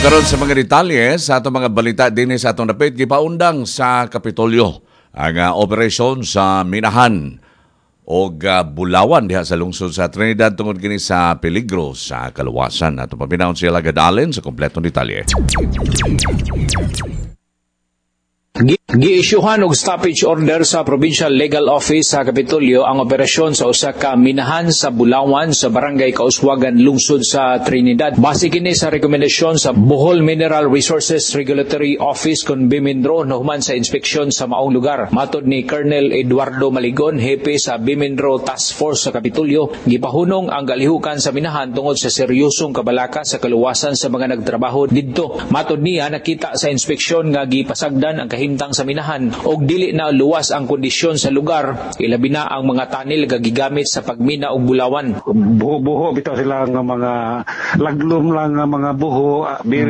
Karon sa mga detalye sa atong mga balita dinhi sa atong dapit gipaundang sa Kapitolyo ang operasyon sa Minahan o Bulawan diha sa lungsod sa Trinidad tungod kini sa peligro sa kaluwasan. Atong paminawon sila gadalen sa kompletong detalye. Gi-isyuhan og stoppage order sa Provincial Legal Office sa Kapitolyo ang operasyon sa usa ka minahan sa Bulawan sa Barangay Kauswagan, lungsod sa Trinidad. Base kini sa rekomendasyon sa Bohol Mineral Resources Regulatory Office kon BMINRO nahuman sa inspeksyon sa maong lugar. Matod ni Colonel Eduardo Maligon, hepe sa BMINRO Task Force sa Kapitolyo, gipahunong ang kalihukan sa minahan tungod sa seryosong kabalaka sa kaluwasan sa mga nagtrabaho didto. Matod niya, nakita sa inspeksyon nga gipasagdan ang kahimtang sa minahan og dili na luwas ang kondisyon sa lugar, ilabi na ang mga tanil nga gigamit sa pagmina og bulawan. Buho-buho bitaw sila nga mga laglum lang nga mga buho,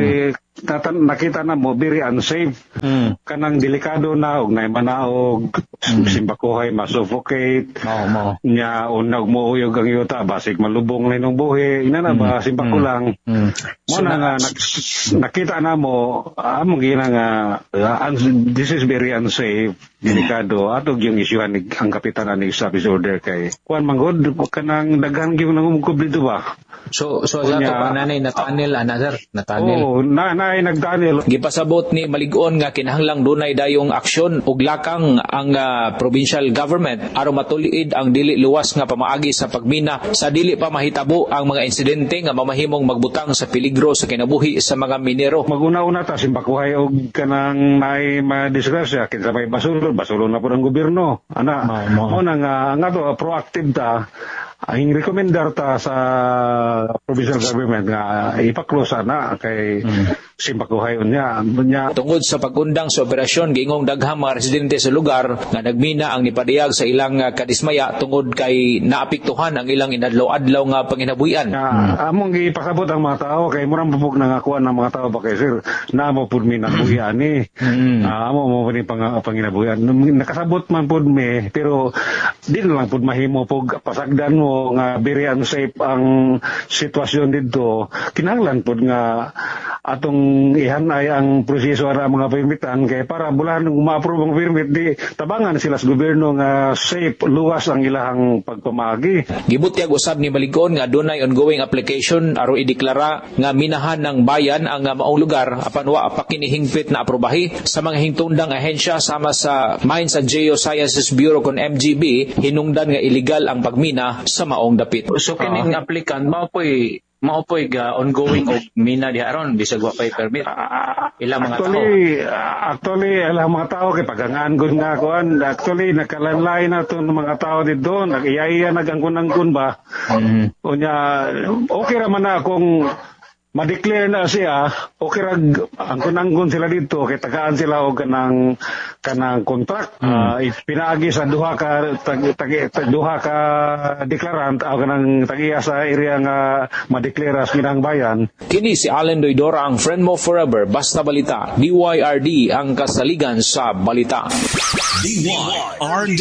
nakita na mo very unsafe. Kanang delikado na og nay manaog, simbakuhay masuffocate. Nya unag mo uyog ang yuta basig malubong na inong buhi ina na ba simbako lang. Mo na nga nakita na mo among gina nga this is very unsafe, delikado. Atog yung isyuhan ang kapitanan ni service order kay kuan manggod kanang daghan gyud nangumkub dito ba. So sa to pananay na tunnel another na tunnel. Oh, naay nagtunnel. Gipasabot ni Maligon nga kinahanglang dunay dayong aksyon ug lakang ang provincial government aron matuliid ang dili luwas nga pamaagi sa pagmina sa dili pa mahitabo ang mga insidente nga mamahimong magbutang sa peligro sa kinabuhi sa mga minero. Maguna-una ta simbakuhay og kanang naay madisgrasya kinsa may basulon na pud ang gobyerno. Ana mo na nga to proactive ta. Ang rekomendar ta sa provincial government nga ipaklose na kay simbakuhayon niya. Tungod sa pagundang sa operasyon, giingong daghang mga residente sa lugar nga nagmina ang nipadiyag sa ilang kadismaya tungod kay naapektuhan ang ilang inadlaw-adlaw nga panginabuhian. Among gipasabot ang mga tao kay murang bubog na ngakuan ng mga tao ba kay sir na mo pud mi nabuhian ni. Amo mo ni panginabuhian. Nakasabot man pud mi pero di na lang pud mahimo pug pasagdan mo nga very unsafe ang sitwasyon dito. Kinahanglan pud nga atong ihanay ang proseso ara mga permitan kay para bulan ma-approve ang permit di tabangan sila sa gobyerno nga safe luwas ang ilahang pagpamagi. Gibutyag usab ni Maligon nga dunay ongoing application aron ideklara nga minahan ng bayan ang maong lugar apan wa pa kinihingpit na aprobahi sa mga hingtundang ahensya sama sa Mines and Geosciences Bureau kon MGB hinungdan nga illegal ang pagmina sa maong dapit. So kining applicant maopoy ga ongoing og mina di aron bisag wa pay permit ilang mga actually ilang mga tao kay pagangaan gud nga kuan actually nakalanlay na to mga tao dito nagiyaya nagangkon-angkon ba. Unya okay ra man na kung ma-declare na siya, okay ra angkon-angkon sila dito kay tagaan sila og kanang contract. Pinaagi sa duha ka deklarant o kanang tagiya sa area nga ma-declare as minang bayan. Kini si Allen Doidora, ang friend mo forever, basta balita. DYRD ang kasaligan sa balita. DYRD.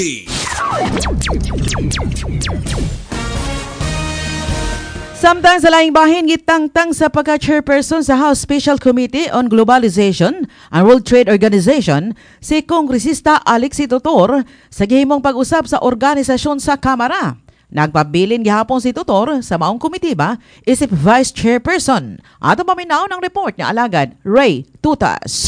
Samtang sa laing bahin, gitangtang sa pagka-chairperson sa House Special Committee on Globalization ang World Trade Organization, si Kongresista Alexi Totor sa gihimong pag-usab sa organisasyon sa Kamara. Nagpabilin gihapon si Totor sa maong komitiba isip Vice Chairperson. Ato paminaw ng report niya alagad Ray Tutas.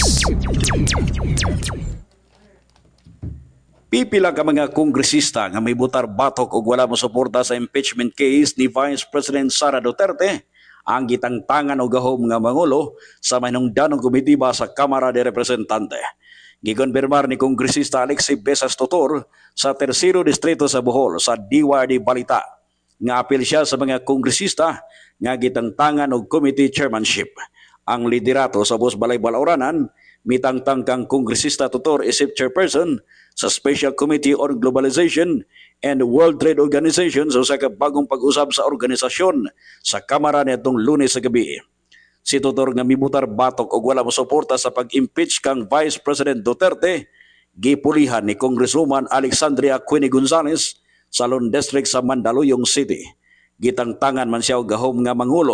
Pipila ka mga kongresista nga may butar batok o wala mo suporta sa impeachment case ni Vice President Sara Duterte ang gitangtangan o gahom nga mangulo sa manungdanong komitiba sa Kamara de Representante. Gikonfirmar ni Kongresista Alexi Besas Totor sa Tercero Distrito sa Bohol sa DYRD Balita nga apil siya sa mga kongresista nga gitangtangan og committee chairmanship. Ang liderato sa Bus Balay Balauranan mitangtang kang Kongresista Totor isip chairperson sa Special Committee on Globalization and World Trade Organization sa usa ka bagong pag-usab sa organisasyon sa Kamara nitong Lunes sa gabi. Si Totor nga mibutar batok og wala mo suporta sa pag-impeach kang Vice President Duterte, gipulihan ni Congresswoman Alexandria Queenie Gonzales sa Lone District sa Mandaluyong City. Gitangtangan man siya og gahom nga mangulo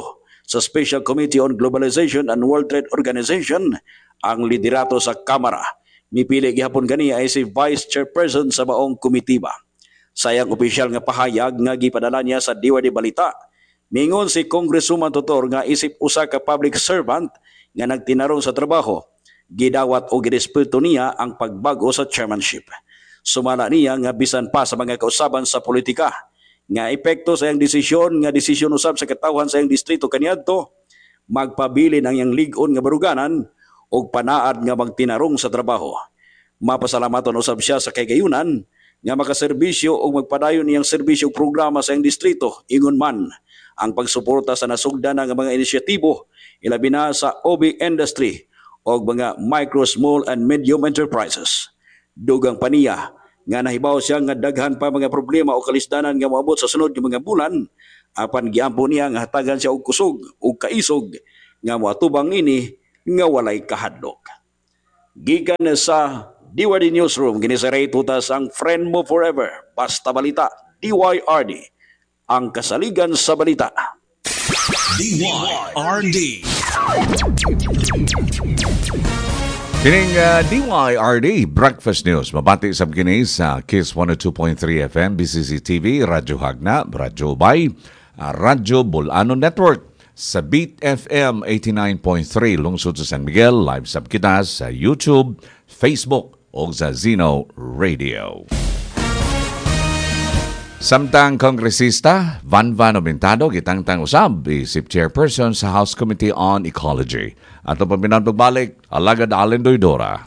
sa Special Committee on Globalization and World Trade Organization ang liderato sa Kamara. Mipili gihapon kani ay si Vice Chairperson sa maong komitiba. Sayang opisyal nga pahayag nga gipadala niya sa DYD Balita. Mingon si Congresswoman Totor nga isip usa ka public servant nga nagtinarong sa trabaho. Gidawat o girespeto niya ang pagbago sa chairmanship. Sumala niya nga bisan pa sa mga kausaban sa politika nga epekto sa iyang desisyon usab sa katawhan sa iyang distrito kaniadto, magpabilin ang iyang ligon nga baruganan o panaad nga magtinarong sa trabaho. Mapasalamaton usab siya sa kagayunan nga makaserbisyo o magpadayon niyang serbisyo o programa sa iyang distrito, ingon man ang pagsuporta sa nasugdan nga mga inisyatibo, ilabi na sa OB industry o mga micro, small and medium enterprises. Dugang paniya nga nahibaw siya nga daghan pa mga problema o kalisdanan nga moabot sa sunod nga mga bulan, apan giampo niya nga hatagan siya og kusog o kaisog nga moatubang ini nga walay kahadlok. Gikan sa DYD Newsroom, ginisaray tutas ang Friend Mo Forever, Basta Balita, DYRD, ang kasaligan sa balita. DYRD. Kining DYRD Breakfast News mabati sab kini sa Kiss 102.3 FM, BCC TV, Radyo Hagna, Radyo Bay, Radyo Bulanon Network, sa Beat FM 89.3 lungsod sa San Miguel, live sab kita sa YouTube, Facebook o sa Zeno Radio. Samtang kongresista Van Obintado gitangtang usab isip chairperson sa House Committee on Ecology. Ato paminang pagbalik, Alagad Allen Doydora.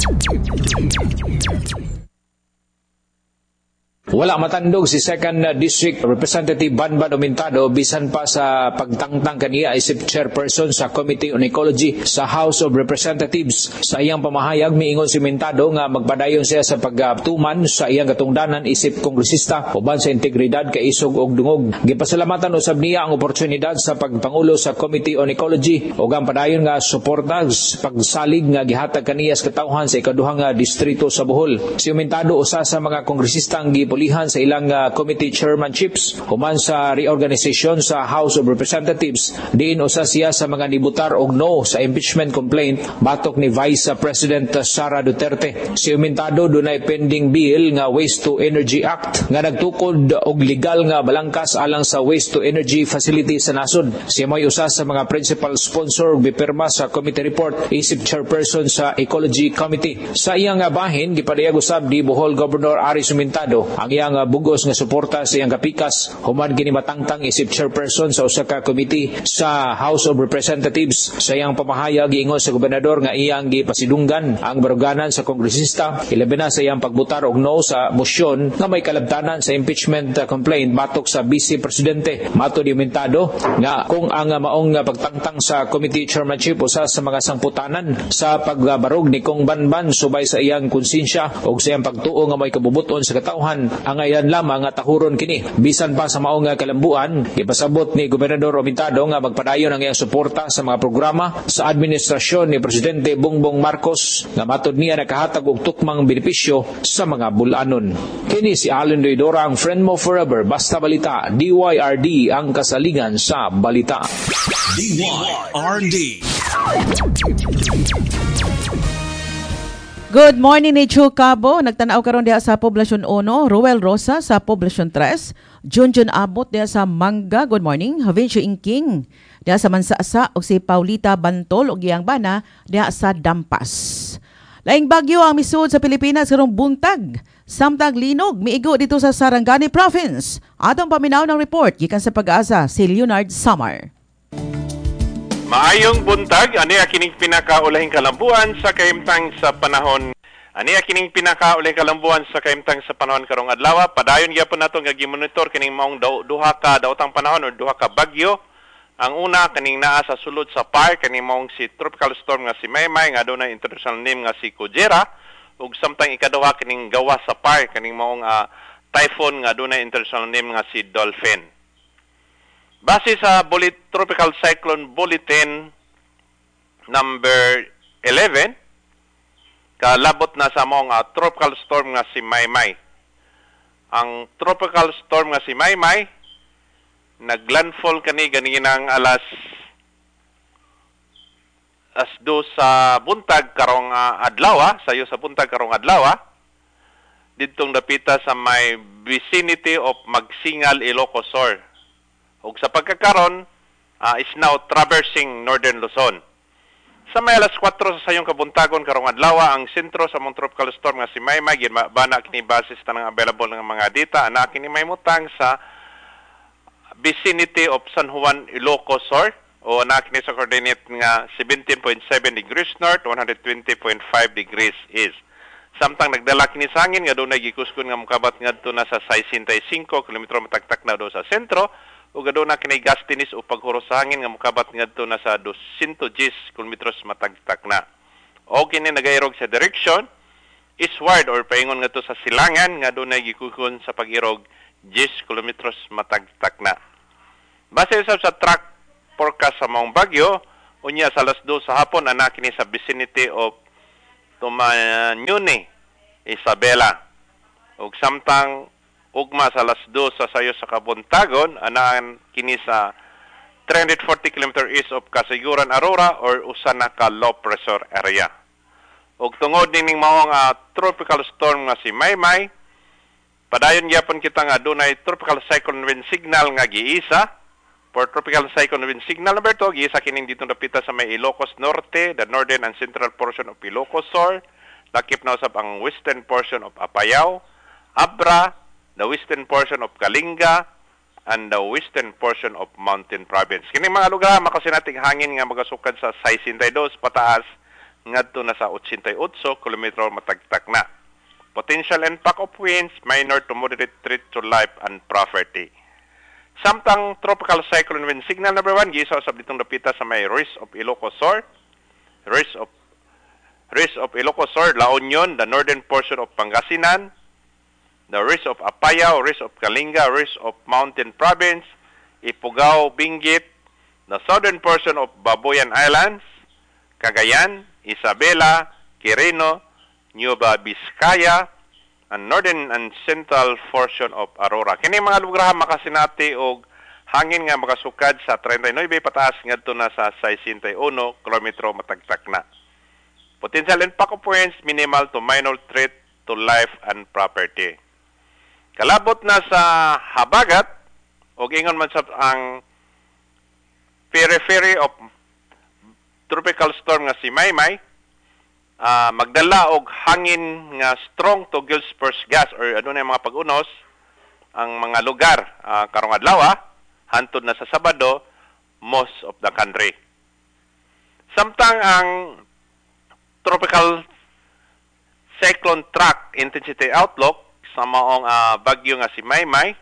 Wala matandog si 2nd District Representative Van Obintado bisan pa sa pagtangtang kaniya isip chairperson sa Committee on Ecology sa House of Representatives. Sa iyang pamahayag, miingon si Obintado nga magpadayon siya sa pagtuman sa iyang katungdanan isip kongresista uban sa integridad, kaisog og dungog. Gipasalamatan usab niya ang oportunidad sa pagpangulo sa Committee on Ecology ug ang padayon nga suporta pagsalig nga gihatag kaniya sa katawhan sa ikaduhang distrito sa Bohol. Si Obintado usa sa mga kongresista ang pulihan sa ilang committee chairmanships human sa reorganization sa House of Representatives. Diin usa siya sa mga nibutar og no sa impeachment complaint batok ni Vice President Sara Duterte. Si Obintado dunay pending bill nga Waste to Energy Act nga nagtukod og legal nga balangkas alang sa waste to energy facility sa nasod. Siya may usa sa mga principal sponsor bipirma sa committee report isip chairperson sa Ecology Committee. Sa iyang bahin gipadayag usab di Bohol Governor Aris Humintado ang iyang bugos nga suporta sa iyang kapikas human kini matangtang isip chairperson sa usa ka committee sa House of Representatives. Sa iyang pamahayag giingon sa gobernador nga iyang gipasidunggan ang baruganan sa kongresista ilabi na sa iyang pagbutar og no sa mosyon nga may kalabtanan sa impeachment complaint batok sa Vice Presidente. Mato di Humintado nga kung ang maong pagtangtang sa committee chairmanship usa sa mga sangputanan sa pagbarog ni Kong Banban subay sa iyang konsensya ug sa iyang pagtuo nga may kabubuton sa katawhan, ang ayan lamang nga tahuron kini. Bisan pa sa maong kalambuan, ipasabot ni Gobernador Obintado nga magpadayon ang iyang suporta sa mga programa sa administrasyon ni Presidente Bongbong Marcos nga matod niya nakahatag og tukmang benepisyo sa mga bulanon. Kini si Allen Doydora, ang Friend Mo Forever, Basta Balita, DYRD, ang kasaligan sa balita. DYRD. Good morning ni Chu Cabo. Nagtanaw karon diha sa Poblasyon 1, Roel Rosa sa Poblasyon 3, Junjun Abot diha sa Manga. Good morning. Havencio Ingking diha sa Mansaasa ug si Paulita Bantol ug iyang bana diha sa Dampas. Laing bagyo ang misud sa Pilipinas karong buntag. Samtang linog miigo dito sa Sarangani Province. Atong paminaw ng report gikan sa Pag-asa si Leonard Samar. Maayong buntag, ani kining pinakaulahing kalambuan sa kaimtang sa panahon. Ani kining pinakaulahing kalambuan sa kaimtang sa panahon karong adlaw. Padayon gyapon nato nga gimonitor kining maong duha ka daotang panahon o duha ka bagyo. Ang una kining naa sa sulod sa par kining maong si tropical storm nga si Maymay nga adunay international name nga si Kujera ug samtang ikaduha kining gawas sa par kining maong typhoon nga adunay international name nga si Dolphin. Base sa Tropical Cyclone Bulletin number 11, kalabot na sa mga tropical storm nga si Maymay. Ang tropical storm nga si Maymay, naglandfall kani ganinang alas asdo sa buntag karong adlaw, sayo sa buntag karong adlaw, didtong dapita sa may vicinity of Magsingal, Ilocos Sur. Ug sa pagkakaron is now traversing Northern Luzon. Sa may alas 4 sa sayong kabuntagon karong adlaw, ang sentro sa mong tropical storm nga si Maymay ginbana kini basis tanang available nga mga data ana kini mahimutang sa vicinity of San Juan, Ilocos Sur o ana kini sa coordinate nga 17.7 degrees north, 120.5 degrees east. Samtang nagdala kini sa hangin nga dunay gikuskon nga mokabat ngadto na sa 65 kilometro matagtak na do sa sentro. Ug aduna kini gastinis o paghuros sa hangin nga mokabat ngadto na sa 210 kilometros matagtak na. O kini nagairog sa direction eastward or paingon ngadto sa silangan nga dunay gikukon sa pag-irog 10 kilometros matagtak na. Base sa track forecast sa maong bagyo, unya sa alas 2 sa hapon ana kini sa vicinity of Tumanyuni, Isabela. Ug samtang ugma sa alas 2 sa sayo sa kabuntagon, anaan kini sa 340 km east of Kasiguran, Aurora or usa na ka low pressure area. Ug tungod ning maong tropical storm nga si Maymay, padayon gyapon kita nga dunay tropical cyclone wind signal nga giisa. For tropical cyclone wind signal number 2, giisa kining dito napita sa may Ilocos Norte, the northern and central portion of Ilocos Sur, lakip na usab ang western portion of Apayao, Abra, the western portion of Kalinga, and the western portion of Mountain Province. Kini mga lugar makasinating hangin nga magasukad sa 62 pataas ngadto na sa 88 kilometro matagtak na. Potential impact of winds minor to moderate threat to life and property. Samtang tropical cyclone wind signal number 1 giisa usab ditong dapita sa may Ris of Ilocos Sur, Ris of Ilocos Sur, La Union, the northern portion of Pangasinan, the Ris of Apayao, Ris of Kalinga, Ris of Mountain Province, Ifugao, Benguet, the southern portion of Babuyan Islands, Cagayan, Isabela, Quirino, Nueva Vizcaya, and northern and central portion of Aurora. Kini mga lugar makasinati og hangin nga makasukad sa 39 pataas ngadto na sa 61 kilometro matagtak na. Potential impact of winds minimal to minor threat to life and property. Kalabot na sa habagat o ingon man sa ang periphery of tropical storm nga si Maymay, magdala og hangin nga strong to Gilbert gas or ano na mga pag-unos ang mga lugar karong adlaw hantod na sa Sabado most of the country. Samtang ang tropical cyclone track intensity outlook sa maong bagyo nga si Maymay.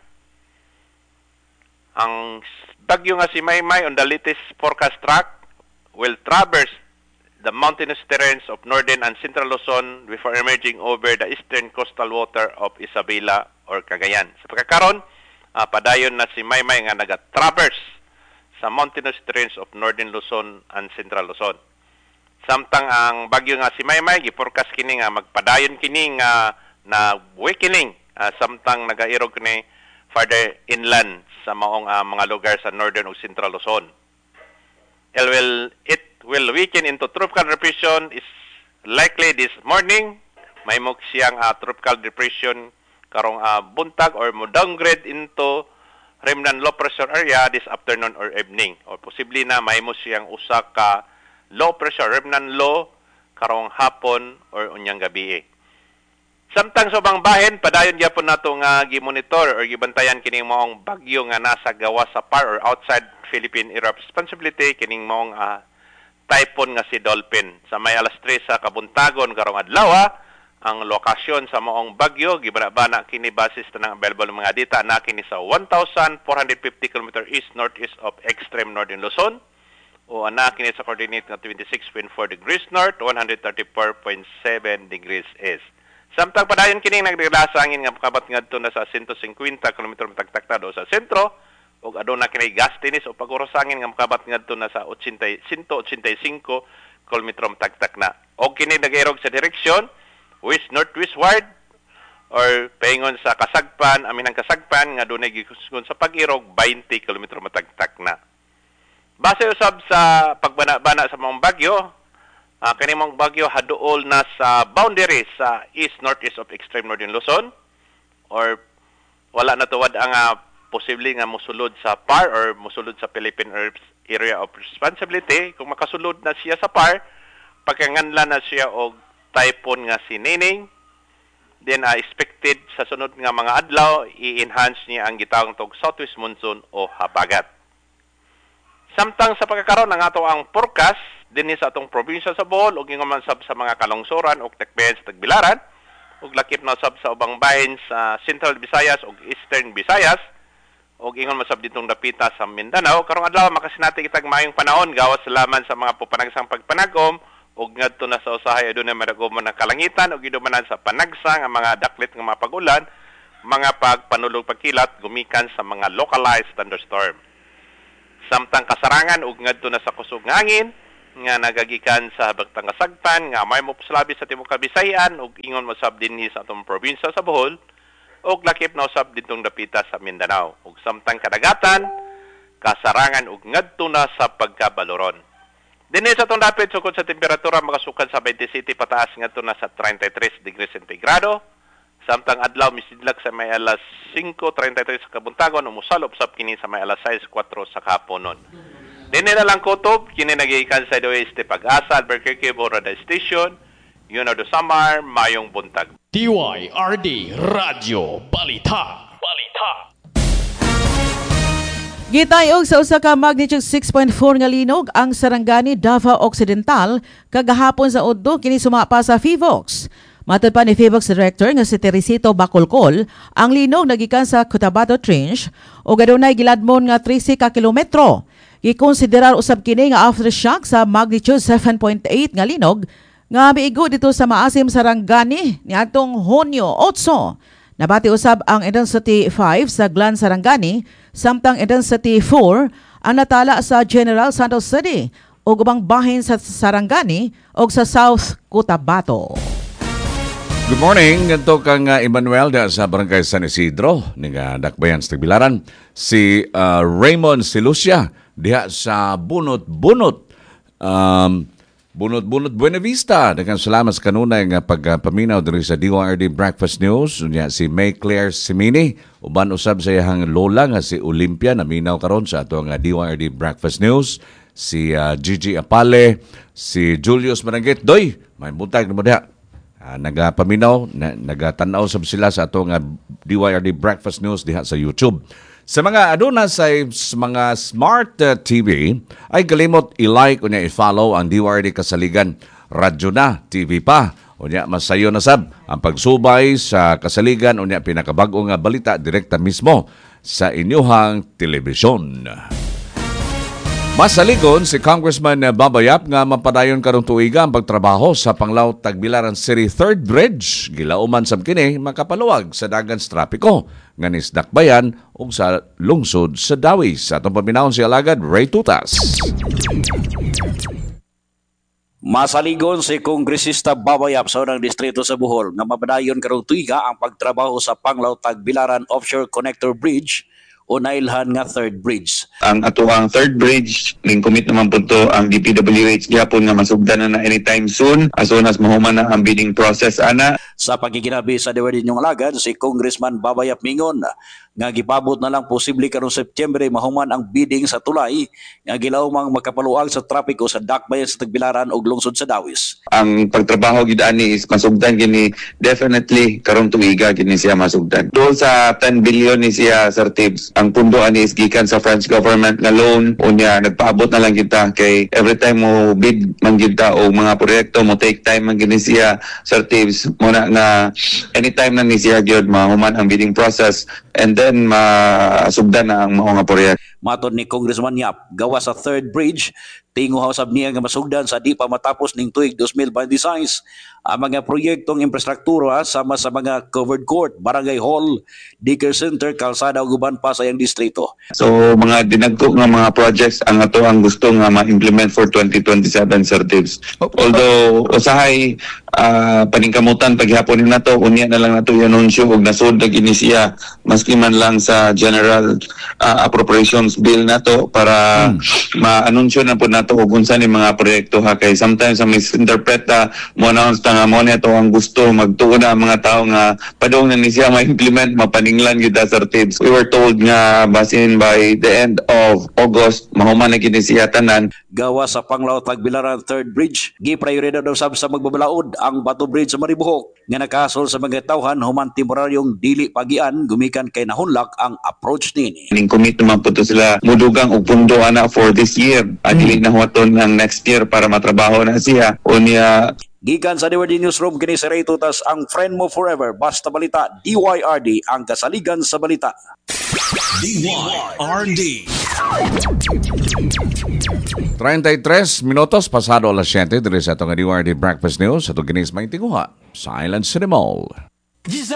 Ang bagyo nga si Maymay on the latest forecast track will traverse the mountainous terrains of northern and central Luzon before emerging over the eastern coastal water of Isabela or Cagayan. Sa pagkakaroon, padayon na si Maymay nga naga-traverse sa mountainous terrains of northern Luzon and central Luzon. Samtang ang bagyo nga si Maymay, gi-forecast kini nga magpadayon kini nga na weakening samtang nagairog ni farther inland sa maong mga lugar sa northern ug central Luzon. It will weaken into tropical depression is likely this morning. May mok siyang tropical depression karong buntag or mo downgrade into remnant low pressure area this afternoon or evening. Or possibly na may mo siyang usa ka low pressure remnant low karong hapon or unyang gabi. Samtang sa ubang bahin, padayon gyapon nato nga gi-monitor or gibantayan kining maong bagyo nga nasa gawa sa par or outside Philippine area of responsibility kining maong typhoon nga si Dolphin. Sa may alas 3 sa kabuntagon karong adlaw, ang lokasyon sa maong bagyo gibana kini basis tanang available mga data na kini sa 1,450 km east northeast of extreme northern Luzon o ana kini sa coordinate nga 26.4 degrees north, 134.7 degrees east. Samtang padayon kining nagdala sa hangin nga kabat ngadto na sa 150 km matagtak na do sa sentro ug aduna kini gastinis o pag-uros sa hangin nga makabat ngadto na sa 185 km matagtak na. Og kini nagairog sa direksyon west northwestward or paingon sa kasagpan, aminang kasagpan nga dunay gikusgon sa pag-irog 20 km matagtak na. Base usab sa pagbana-bana sa mga bagyo, Kani mong bagyo haduol na sa boundary sa east-northeast of extreme northern Luzon, or wala na tuwad ang posible nga musulod sa PAR or musulod sa Philippine Area of Responsibility. Kung makasulod na siya sa PAR, pagkanganla na siya og typhoon nga si Nining, then expected sa sunod nga mga adlaw, i-enhance niya ang gitawag tog southwest monsoon o habagat. Samtang sa pagkakaroon ng ato ang forecast dinhi sa atong probinsya sa Bohol ug ingon man sab sa mga kalungsoran ug takbayan sa Tagbilaran ug lakip na sab sa ubang bahin sa Central Visayas ug Eastern Visayas ug ingon man sab ditong dapita sa Mindanao. Karong adlaw makasinati kitag maayong panahon gawas salaman sa mga pupanagsang pagpanagom ug ngadto na sa usahay adunay madagom na kalangitan ug idumanan sa panagsa nga mga daklit nga mga pag-ulan, mga pagpanulog pagkilat gumikan sa mga localized thunderstorm. Samtang kasarangan ug ngadto na sa kusog nga hangin nga nagagikan sa habagtang kasagtan nga may mopuslabi sa tibuok Kabisayan ug ingon mo sab dinhi sa atong probinsya sa Bohol ug lakip na usab ditong dapita sa Mindanao ug samtang kadagatan kasarangan ug ngadto na sa pagkabaloron. Dinhi sa atong dapit sukod sa temperatura makasukad sa 27 pataas ngadto na sa 33 degrees centigrado. Samtang adlaw misidlag sa may alas 5:33 sa kabuntagon umusal usab kini sa may alas 6:04 sa kahaponon. Dini na lang kutob, kini nagiikan sa Oeste Pag-asa, Albuquerque, Borada Station, Yuna do Samar, Mayong Buntag. DYRD Radio Balita. Gitayog sa usa ka magnitude 6.4 nga linog ang Sarangani, Davao Occidental kagahapon sa udto kini sumapa sa FIVOX. Matod pa ni FIVOX Director nga si Teresito Bacolcol, ang linog nagikan sa Cotabato Trench o adunay giladmon nga 13 ka kilometro. Gikonsiderar usab kini nga aftershock sa magnitude 7.8 nga linog nga miigo dito sa maasim Sarangani niadtong Hunyo 8. Nabati usab ang intensity 5 sa Glan Sarangani samtang intensity 4 ang natala sa General Santos City ug ubang bahin sa Sarangani ug sa South Cotabato. Good morning, ganito kang Emmanuel sa Barangay San Isidro ni Dakbayan sa Tagbilaran. Si Raymond Silucia diha sa Bunot-Bunot Buena Vista. Daghang salamat sa kanunay nga pagpaminaw diri sa DYRD Breakfast News. Unya si May Claire Simini uban usab sa iyang lola nga si Olympia naminaw karon sa ato nga DYRD Breakfast News. Si Gigi Apale, si Julius Maranggit. Doy, may buntag na mo diha. Nagapaminaw, nagatanaw sab sila sa ato nga DYRD Breakfast News diha sa YouTube. Sa mga aduna sa mga smart TV ay kalimot i-like o i-follow ang DYRD Kasaligan Radyo na TV pa. O niya masayo na sab ang pagsubay sa kasaligan o niya pinakabag-o nga balita direkta mismo sa inyuhang telebisyon. Masaligon si Congressman Babayap nga mapadayon karong tuiga ang pagtrabaho sa Panglao Tagbilaran City 3rd Bridge. Gilauman sab kini makapaluwag sa dagan sa trapiko nga ni Dakbayan ug sa lungsod sa Dawis. Atong paminawon si Alagad Ray Tutas. Masaligon si Kongresista Babayap sa unang distrito sa Bohol nga mapadayon karong tuiga ang pagtrabaho sa Panglao Tagbilaran Offshore Connector Bridge o nailhan nga 3rd Bridge. Ang atuang 3rd Bridge, ning commit naman po to ang DPWH gyapon nga masugdan na anytime soon as soon as mahuman na ang bidding process ana. Sa pagkikinabi sa DYRD Nyong Alagad, si Congressman Babayap mingon nga gipabot na lang posible karong September mahuman ang bidding sa tulay nga gilawmang makapaluag sa trapiko sa Dakbayan sa Tagbilaran ug lungsod sa Dawis. Ang pagtrabaho gid ani is masugdan gini definitely karong tuiga gini siya masugdan. Doon sa 10 billion ni siya Sir Tibbs, ang pundo ani is gikan sa French government nga loan unya nagpaabot na lang kita kay every time mo bid man gid ta og mga proyekto mo take time man gini siya Sir Tibbs muna nga anytime na ni siya gyud mahuman ang bidding process and then masugdan na ang mga proyekto. Matod ni Congressman Yap, gawa sa 3rd Bridge, tinguhaw sab niya nga masugdan sa di pa matapos ning tuig 2026 ang mga proyektong infrastruktura sama sa mga covered court, barangay hall, daycare center, kalsada ug uban pa sa iyang distrito. So mga dinagko nga mga projects ang ato ang gusto nga ma-implement for 2027 Sir Tibbs. Although usahay paningkamutan paghapon na to unya na lang nato i-anunsyo og nasud og inisiya maski man lang sa general appropriations House bill na to para ma-anunsyo na po nato kung unsa ni mga proyekto ha, kay sometimes sa misinterpret mo announce nga mo nito ang gusto magtuo na ang mga tao nga padong na ni siya ma-implement mapaninglan gyud Sir Tibbs. We were told nga basin by the end of August mahuman na gid siya tanan. Gawa sa Panglao Tagbilaran 3rd Bridge, giprioridad daw sa magbabalaod ang Bato Bridge sa Maribohok nga nakasol sa mga tawhan human temporaryong dili pagian gumikan kay nahunlak ang approach nini. Ning commit naman po to sila mudugang og pundo ana for this year. Dili na huwaton ng next year para matrabaho na siya. Unya Gikan sa DYRD Newsroom, kini si Ray Tutas, ang friend mo forever. Basta balita, DYRD, ang kasaligan sa balita. DYRD. 33 minutos pasado alas 7 diri sa itong DYRD Breakfast News sa itong ginis may tinguha sa Island Cinema Mall.